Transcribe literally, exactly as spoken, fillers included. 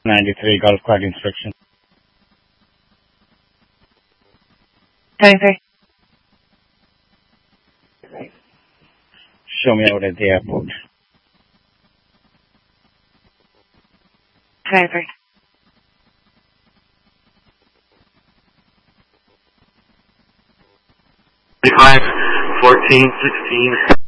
ninety-three Golf Cart instruction. twenty-three. Show me out at the airport. twenty-three. Five, fourteen, sixteen.